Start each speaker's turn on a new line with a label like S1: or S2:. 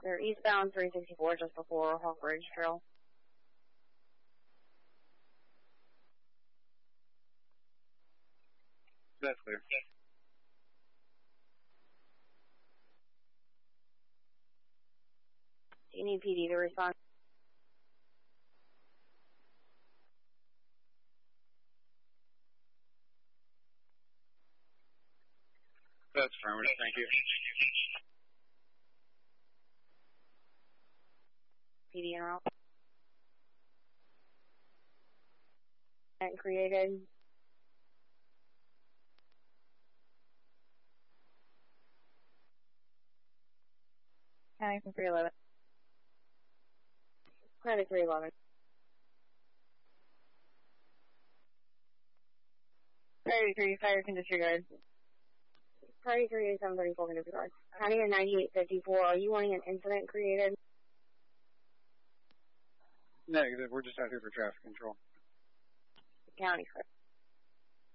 S1: They're eastbound 364 just before Hawk Ridge Trail.
S2: That's clear.
S1: Do you need PD to respond?
S2: That's affirmative, thank you.
S1: PD en route. And created. County from 311. County 311. Priority 3, fire can disregard. Priority 3 is 734 can disregard. County at 9854, are you wanting an incident created?
S2: Negative, we're just out here for traffic control.
S1: County, correct.